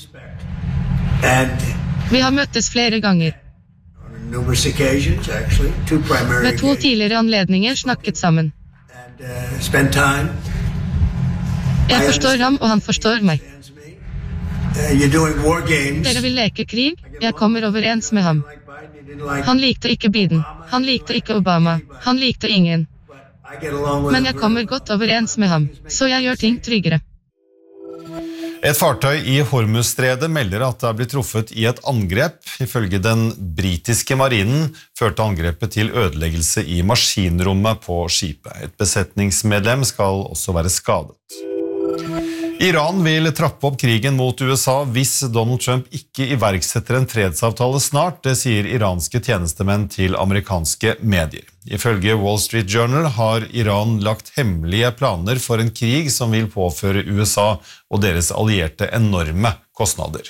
Vi har møttes flere ganger. Numerous occasions, actually, two primary Ved to tidligere anledninger snakket sammen. and uh, spent time. Jeg forstår ham, og han forstår meg. Uh, you're doing war games. Dere vil leke krig, jeg kommer overens med ham. Han likte ikke Biden, han likte ikke Obama, han likte ingen. I get along with Men jeg kommer godt overens med ham, så jeg gjør ting tryggere. Et fartøy i Hormuzstredet melder at det har blitt truffet i et angrep. Ifølge den britiske marinen førte angrepet til ødeleggelse i maskinrommet på skipet. Et besetningsmedlem skal også være skadet. Iran vil trappe opp krigen mot U S A hvis Donald Trump ikke iverksetter en fredsavtale snart, det sier iranske tjenestemenn til amerikanske medier. Ifølge Wall Street Journal har Iran lagt hemmelige planer for en krig som vil påføre U S A og deres allierte enorme kostnader.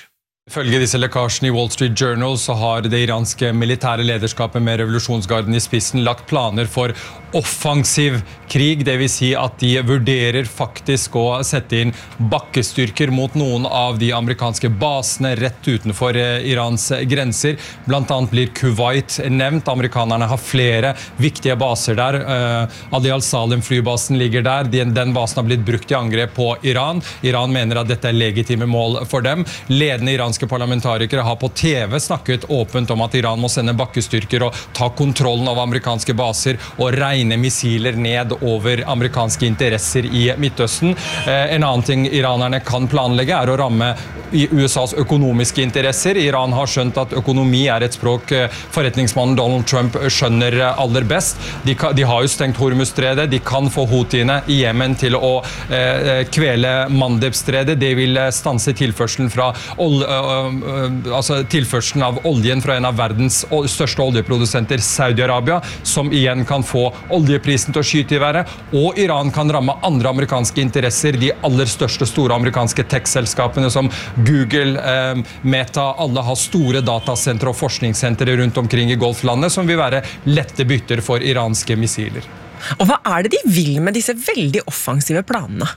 Ifølge disse lekkasjene i Wall Street Journal så har det iranske militære lederskapet med revolusjonsgarden i spissen lagt planer for offensiv krig, det vil si at de vurderer faktisk å sette inn bakkestyrker mot noen av de amerikanske basene rett utenfor Irans grenser. Blant annet blir Kuwait nevnt. Amerikanerne har flere viktige baser der. Ali al-Salem flybasen ligger der. Den, den basen har blitt brukt i angrep på Iran. Iran mener at dette er legitime mål for dem. Ledende iranske parlamentarikere har på T V snakket åpent om at Iran må sende bakkestyrker og ta kontrollen av amerikanske baser og regne missiler ned over amerikanske interesser i Midtøsten. En annen ting iranerne kan planlegge er å ramme U S A's økonomiske interesser. Iran har skjønt at økonomi er et språk forretningsmannen Donald Trump skjønner aller best. De, de har jo stengt Hormuzstredet. De kan få Houthiene i Jemen til å eh, kvele Mandebstredet. Det vil stanse tilførselen fra olje, øh, altså tilførselen av oljen fra en av verdens største oljeprodusenter, Saudi-Arabia, som igjen kan få oljeprisen til å skyte i været, og Iran kan ramme andre amerikanske interesser, de aller største store amerikanske tech-selskapene som Google, eh, Meta, alle har store datasentre og forskningssentre rundt omkring i Golflandet som vil være lette bytter for iranske missiler. Og hva er det de vil med disse veldig offensive planene?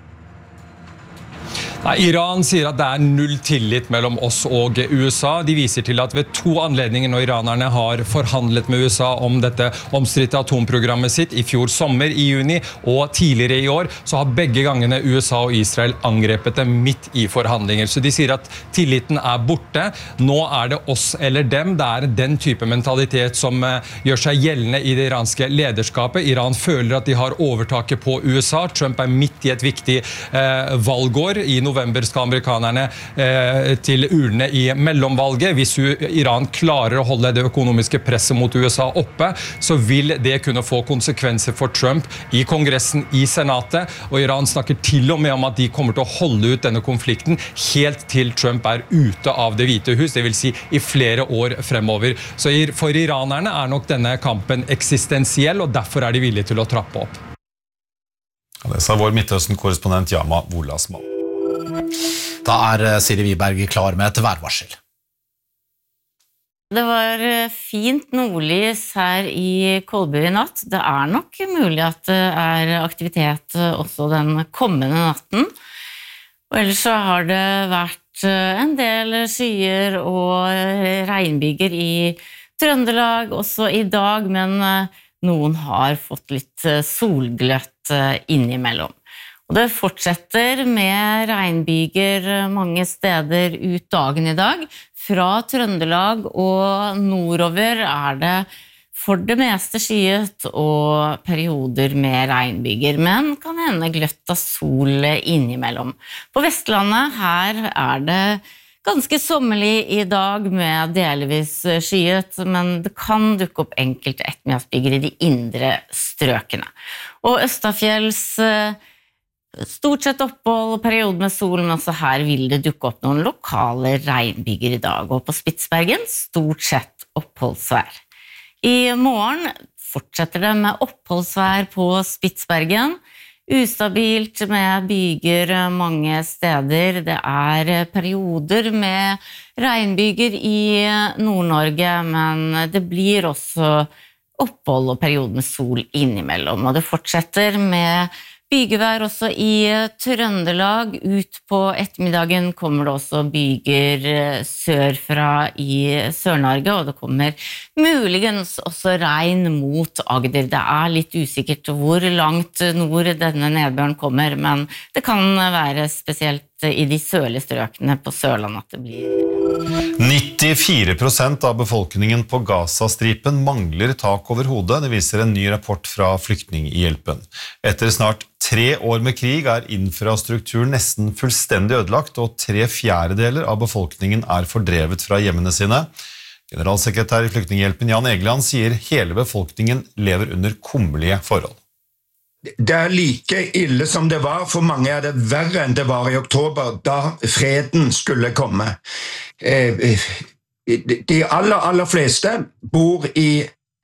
Nei, Iran sier at det er null tillit mellom oss og U S A. De viser til at ved to anledninger når iranerne har forhandlet med U S A om dette omstridte atomprogrammet sitt, i fjor sommer i juni og tidligere i år, så har begge gangene U S A og Israel angrepet dem midt i forhandlinger. Så de sier at tilliten er borte. Nå er det oss eller dem. Det er den type mentalitet som gjør seg gjeldende i det iranske lederskapet. Iran føler at de har overtaket på U S A. Trump er midt i et viktig eh, valgår. I november skal amerikanerne eh, til urne i mellomvalget. Hvis Iran klarer å holde det økonomiske presset mot U S A oppe, så vil det kunne få konsekvenser for Trump i Kongressen, i Senatet, og Iran snakker til og med om at de kommer til å holde ut denne konflikten helt til Trump er ute av det hvite hus, det vil si i flere år fremover. Så for iranerne er nok denne kampen eksistensiell, og derfor er de villige til å trappe opp. Det sa vår Midtøsten-korrespondent Yama Wolasmal. Da er Siri Wiberg klar med et værvarsel. Det var fint nordlys her i Kolbu i natt. Det er nok mulig at det er aktivitet også den kommende natten. Og ellers så har det vært en del skyer og regnbyger i Trøndelag også i dag, men noen har fått litt solgløtt innimellom. Og det fortsetter med regnbyger mange steder ut dagen i dag. Fra Trøndelag og nordover er det for det meste skyet og perioder med regnbyger, men kan hende gløtt av sol innimellom. På Vestlandet her er det ganske sommerlig i dag med delvis skyet, men det kan dukke opp enkelte ettermiddagsbyger i de indre strøkene. Og Østafjells stort sett opphold og periode med sol, men også her vil det dukke opp noen lokale regnbyger i dag, og på Spitsbergen stort sett oppholdsvær. I morgen fortsetter det med oppholdsvær på Spitsbergen, ustabilt med byger mange steder. Det er perioder med regnbyger i Nord-Norge, men det blir også opphold og perioder med sol innimellom, og det fortsetter med bygevær også i Trøndelag. Ut på ettermiddagen kommer det også byger sørfra i Sør-Norge, og det kommer muligens også regn mot Agder. Det er litt usikkert hvor langt nord denne nedbøren kommer, men det kan være spesielt i de sørlige strøkene på Sørlandet at det blir nittifire prosent av befolkningen på Gaza-stripen mangler tak over hodet, det viser en ny rapport fra Flyktninghjelpen. Etter snart tre år med krig er infrastrukturen nesten fullstendig ødelagt, og tre fjerdedeler av befolkningen er fordrevet fra hjemmene sine. Generalsekretær i Flyktninghjelpen Jan Egeland sier hele befolkningen lever under kummerlige forhold. Det er like ille som det var, for mange er det verre enn det var i oktober, da freden skulle komme. De aller, aller fleste bor i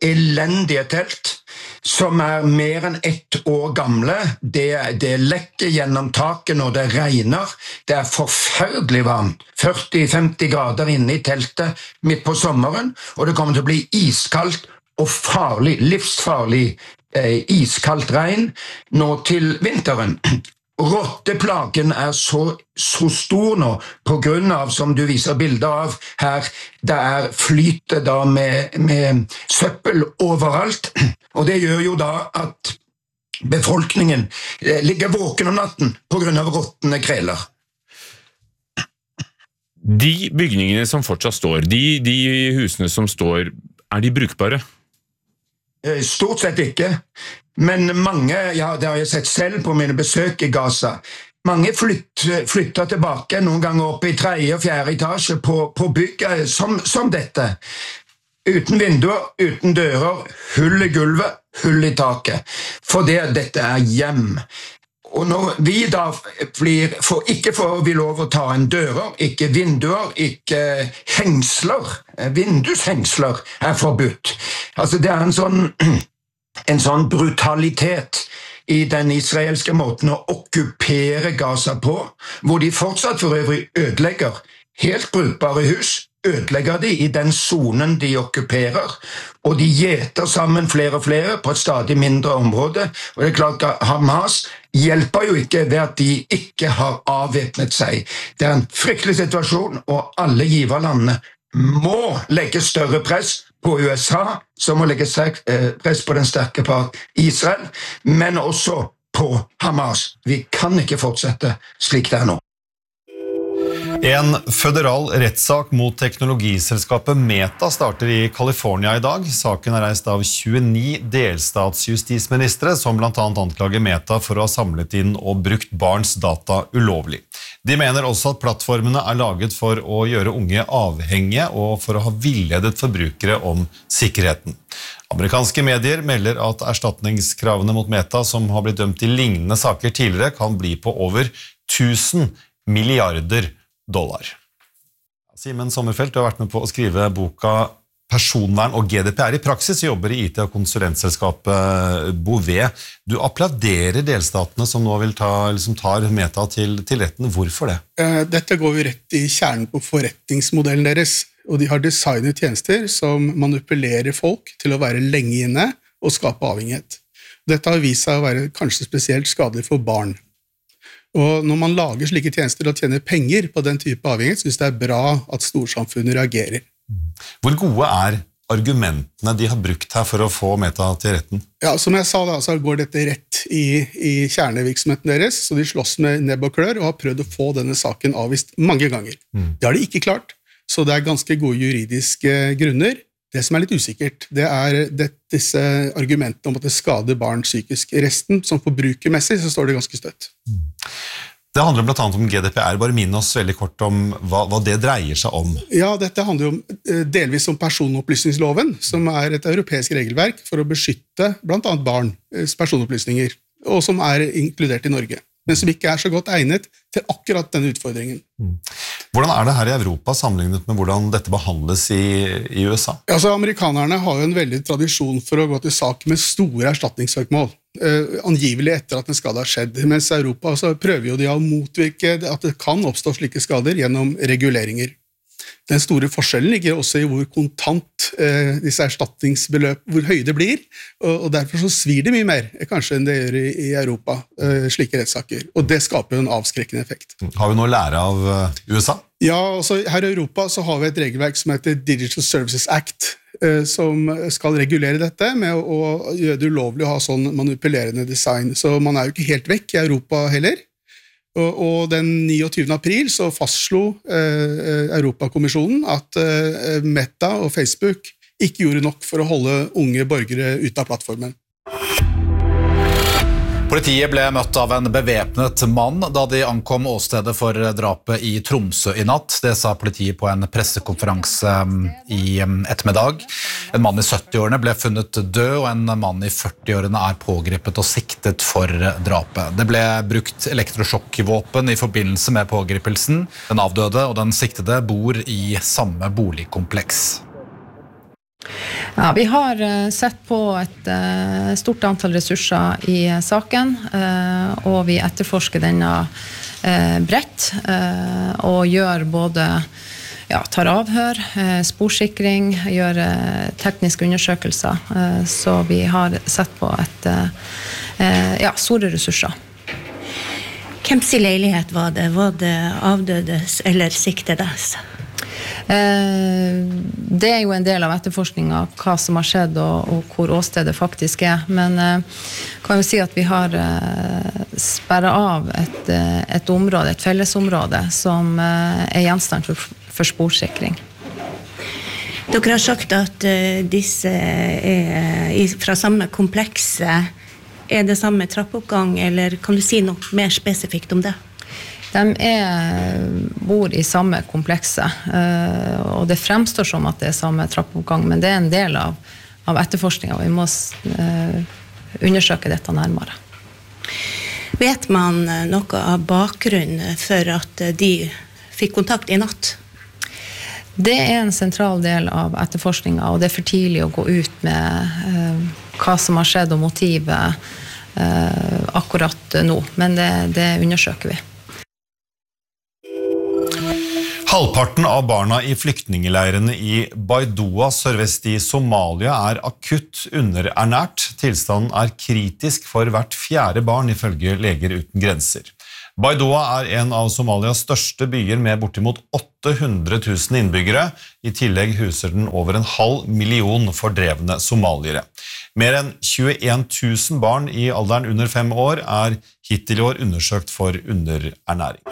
elendige telt, som er mer enn ett år gamle. Det, det lekker gjennom taket når det regner. Det er forferdelig varmt. førti til femti grader inne i teltet midt på sommeren, og det kommer til å bli iskaldt og farlig, livsfarlig eh, iskaldt regn nå til vinteren. Rotteplagen er så, så stor nå, på grunn av, som du viser bilder av her, det er flyte da med, med søppel overalt, og det gjør jo da at befolkningen ligger våken om natten på grunn av rottene kreler. De bygningene som fortsatt står, de, de husene som står, er de brukbare? Stort sett ikke. Men mange, ja, det har jeg sett selv på mine besøk i Gaza, mange flytt, flytter tilbake noen ganger opp i tredje og fjerde etasje på, på bygget som, som dette. Uten vinduer, uten dører, hull i gulvet, hull i taket. For det, dette er hjem. Og når vi da blir, for, ikke får vi lov å ta en dører, ikke vinduer, ikke hengsler, vindushengsler er forbudt. Altså det er en sånn... en sånn brutalitet i den israelske måten å okkupere Gaza på, hvor de fortsatt for øvrig ødelegger helt brukbare hus, ødelegger de i den zonen de okkuperer, og de gjeter sammen flere og flere på et stadig mindre område, og det er klart at Hamas hjelper jo ikke ved at de ikke har avvæpnet seg. Det er en fryktelig situasjon, og alle giverlandene må legge større press på U S A, som må legge press på den sterke part Israel, men også på Hamas. Vi kan ikke fortsette slik det er nå. En føderal rettssak mot teknologiselskapet Meta starter i California i dag. Saken er reist av tjueni delstatsjustisministre som blant annet anklager Meta for å ha samlet inn og brukt barns data ulovlig. De mener også at plattformene er laget for å gjøre unge avhengige og for å ha villedet forbrukere om sikkerheten. Amerikanske medier melder at erstatningskravene mot Meta, som har blitt dømt i lignende saker tidligere, kan bli på over tusen milliarder dollar. Simen Sommerfelt, du har vært med på å skrive boka Personvern og G D P R i praksis, jobber i I T- og konsulentselskapet Bouvet. Du applauderer delstatene som nå vil ta, liksom tar Meta til, til retten. Hvorfor det? Dette går jo rett i kjernen på forretningsmodellen deres, og de har designet tjenester som manipulerer folk til å være lenge inne og skape avhengighet. Dette har vist seg å være kanskje spesielt skadelig for barn. Og når man lager slike tjenester og tjener penger på den type avhengighet, synes det er bra at storsamfunnet reagerer. Hvor gode er argumentene de har brukt her for å få Meta til retten? Ja, som jeg sa da, så går dette rett i, i kjernevirksomheten deres, så de slåss med nebb og klør og har prøvd å få denne saken avvist mange ganger. Mm. Det har de ikke klart, så det er ganske gode juridiske grunner. Det som er litt usikkert, det er det, disse argumentene om at det skader barn psykisk. I resten, som forbrukermessig, så står det ganske støtt. Det handler blant annet om G D P R. Bare minn oss veldig kort om hva, hva det dreier seg om. Ja, dette handler jo delvis om personopplysningsloven, som er et europeisk regelverk for å beskytte blant annet barns personopplysninger, og som er inkludert i Norge, men som ikke er så godt egnet til akkurat denne utfordringen. Hvordan er det her i Europa sammenlignet med hvordan dette behandles i, i U S A? Altså, amerikanerne har jo en veldig tradisjon for å gå til sak med store erstatningssøksmål, uh, angivelig etter at en skade har skjedd, mens i Europa så prøver jo de å motvirke at det kan oppstå slike skader gjennom reguleringer. Den store forskjellen ligger også i hvor kontant eh, disse erstatningsbeløp, hvor høye det blir, og, og derfor så svir det mye mer, kanskje enn det gjør i, i Europa, eh, slike rettssaker. Og det skaper en avskrekkende effekt. Har vi noe å lære av uh, U S A? Ja, altså her i Europa så har vi et regelverk som heter Digital Services Act, eh, som skal regulere dette med å, å gjøre det ulovlig å ha sånn manipulerende design. Så man er jo ikke helt vekk i Europa heller. Og, og den niogtyvende april så fastslo eh, Europakommisjonen at eh, Meta og Facebook ikke gjorde nok for å holde unge borgere ute av plattformen. Politiet ble møtt av en bevæpnet mann da de ankom åstedet for drapet i Tromsø i natt. Det sa politiet på en pressekonferanse i ettermiddag. En mann i sytti-årene ble funnet død, og en mann i førti-årene er pågrepet og siktet for drapet. Det ble brukt elektrosjokkvåpen i forbindelse med pågripelsen. Den avdøde og den siktede bor i samme boligkompleks. Ja, vi har uh, sett på et uh, stort antall ressurser i uh, saken, uh, og vi etterforsker denne uh, bredt, uh, og gjør både, ja, tar avhør, uh, sporsikring, gjør uh, tekniske undersøkelser, uh, så vi har sett på et, uh, uh, ja, store ressurser. Hvem sin leilighet var det? Var det avdødes eller siktedes? Det er jo en del av etterforskningen av hva som har skjedd og, og hvor åstedet faktisk er, men kan jo si at vi har sperret av et, et område, et fellesområde som er gjenstand for, for sporsikring. Dere har sagt at disse er fra samme komplekse. Er det samme trappeoppgang, eller kan du si noe mer spesifikt om det? De er, bor i samme komplekse, og det fremstår som at det er samme trappeoppgang, men det er en del av, av etterforskningen, og vi må undersøke dette nærmere. Vet man noe av bakgrunnen for at de fikk kontakt i natt? Det er en sentral del av etterforskningen, og det er for tidlig å gå ut med hva som har skjedd og motivet akkurat nå, men det, det undersøker vi. Halvparten av barna i flyktningeleirene i Baidoa sørvest i Somalia er akutt underernært. Tilstanden er kritisk for hvert fjerde barn ifølge Leger uten grenser. Baidoa er en av Somalias største byer med bortimot åtte hundre tusen innbyggere. I tillegg huser den over en halv million fordrevne somaliere. Mer enn tjueen tusen barn i alderen under fem år er hittil i år undersøkt for underernæring.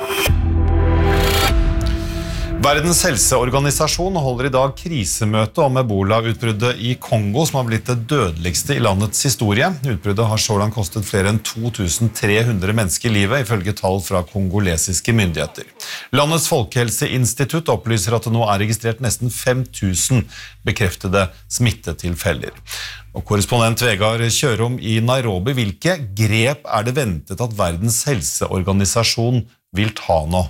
Verdens helseorganisasjon holder i dag krisemøte om Ebola-utbruddet i Kongo, som har blitt det dødeligste i landets historie. Utbruddet har så langt kostet flere enn to tusen tre hundre mennesker livet, ifølge tall fra kongolesiske myndigheter. Landets folkehelseinstitutt opplyser at det nå er registrert nesten fem tusen bekreftede smittetilfeller. Og korrespondent Vegard Kjørom i Nairobi, hvilke grep er det ventet at Verdens helseorganisasjon vil ta nå?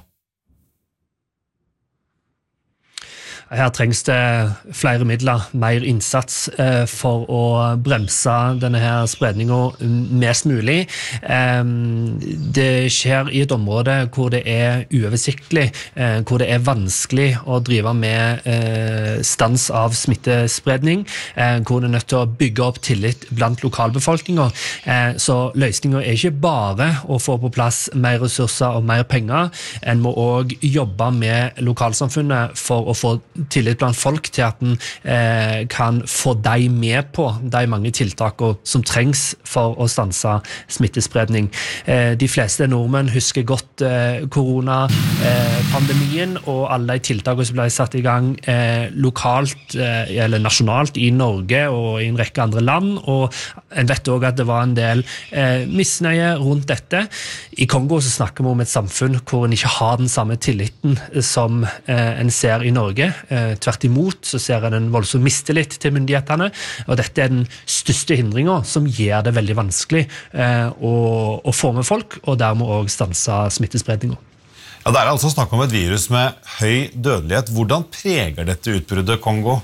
Her trengs det flere midler, mer innsats eh, for å bremse denne her spredningen mest mulig. Eh, det skjer i et område hvor det er uoversiktlig, eh, hvor det er vanskelig å drive med eh, stans av smittespredning, eh, hvor det er nødt til å bygge opp tillit blant lokalbefolkningen. Eh, så løsningen er ikke bare å få på plass mer ressurser og mer penger, en må også jobbe med lokalsamfunnet for å få tillit blant folk til at en eh, kan få de med på de mange tiltakene som trengs for å stanse smittespredning. Eh, de fleste nordmenn husker godt eh, koronapandemien eh, og alle de tiltakene som ble satt i gang eh, lokalt eh, eller nasjonalt i Norge og i en rekke andre land, og en vet også at det var en del eh, misnøye rundt dette. I Kongo så snakker vi om et samfunn hvor en ikke har den samme tilliten som eh, en ser i Norge. Eh, tvert imot så ser en en voldsom mistillit til myndighetene, og dette er den største hindringen som gjør det veldig vanskelig eh, å, å få med folk, og dermed også stanse smittespredningen. Ja, det er altså snakk om et virus med høy dødelighet. Hvordan preger dette utbruddet Kongo?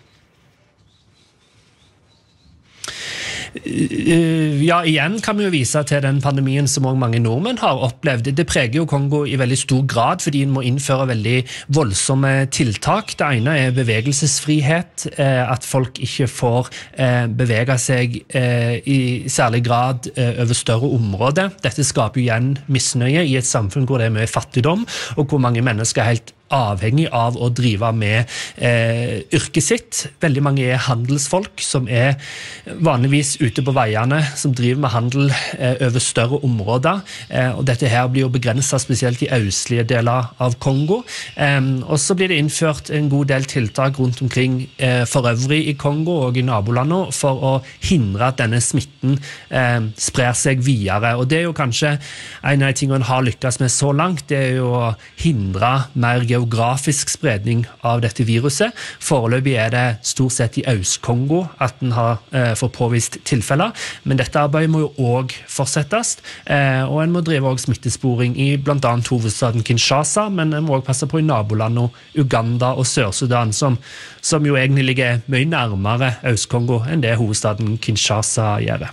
Ja, igjen kan vi jo vise til den pandemien som også mange nordmenn har opplevd. Det preger jo Kongo i veldig stor grad, fordi en må innføre veldig voldsomme tiltak. Det ene er bevegelsesfrihet, at folk ikke får bevege seg i særlig grad over større områder. Dette skaper jo igjen misnøye i et samfunn hvor det er mye fattigdom, og hvor mange mennesker er helt avhengig av å drive med eh, yrket sitt. Veldig mange er handelsfolk som er vanligvis ute på veiene, som driver med handel eh, over større områder. Eh, og dette her blir jo begrenset spesielt i østlige deler av Kongo. Eh, og så blir det innført en god del tiltak rundt omkring eh, for øvrig i Kongo og i nabolandet for å hindre at denne smitten eh, sprer seg videre. Og det er jo kanskje en av de tingene en har lykkes med så langt, det er jo å hindre mer geografi geografisk spredning av dette viruset. Foreløpig er det stort sett i Øst-Kongo at den har eh, fått påvist tilfeller, men dette arbeidet må jo også fortsettes, eh, og en må drive også smittesporing i blant annet hovedstaden Kinshasa, men en må også passe på i nabolandet Uganda og Sør-Sudan, som, som jo egentlig ligger mye nærmere Øst-Kongo enn det hovedstaden Kinshasa gjør.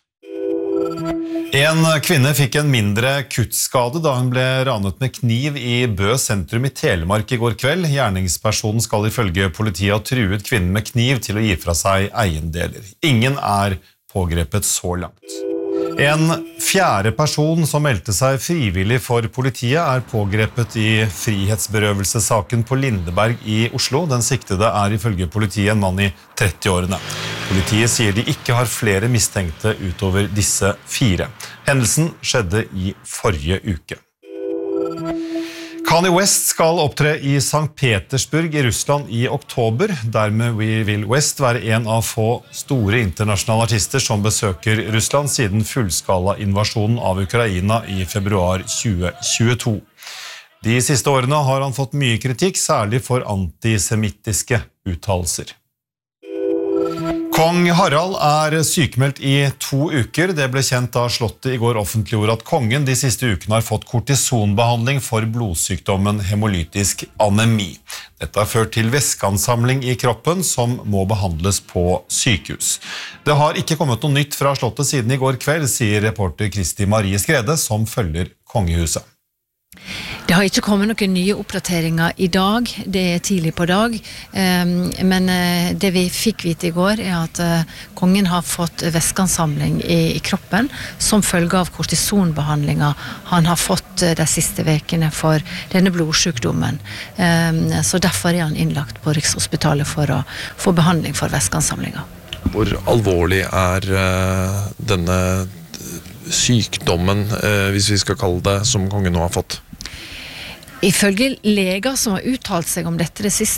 En kvinne fikk en mindre kuttskade da hun ble ranet med kniv i Bø sentrum i Telemark i går kveld. Gjerningspersonen skal ifølge politiet ha truet kvinnen med kniv til å gi fra seg eiendeler. Ingen er pågrepet så langt. En fjerde person som meldte seg frivillig for politiet er pågrepet i frihetsberøvelsessaken på Lindeberg i Oslo. Den siktede er ifølge politiet en mann i trettiårene. Politiet sier de ikke har flere mistenkte utover disse fire. Hendelsen skjedde i forrige uke. Kanye West skal opptre i Sankt Petersburg i Russland i oktober. Dermed vil West være en av få store internasjonale artister som besøker Russland siden fullskala invasjonen av Ukraina i februar tjue tjueto. De siste årene har han fått mye kritikk, særlig for antisemittiske uttalelser. Kong Harald er sykemeldt i to uker. Det ble kjent da slottet i går offentliggjorde at kongen de siste ukene har fått kortisonbehandling for blodsykdommen hemolytisk anemi. Dette har ført til væskeansamling i kroppen som må behandles på sykehus. Det har ikke kommet noe nytt fra slottet siden i går kveld, sier reporter Kristi Marie Skrede, som følger kongehuset. Det har ikke kommet noen nye oppdateringer i dag, det er tidlig på dag, men det vi fikk vite i går er at kongen har fått væskeansamling i kroppen som følge av kortisonbehandlinger han har fått de siste vekene for denne blodsykdommen. Så derfor er han innlagt på Rikshospitalet for å få behandling for væskeansamlinger. Hvor alvorlig er denne sykdommen, hvis vi skal kalle det, som kongen nå har fått? Ifølge leger som har uttalt seg om dette det siste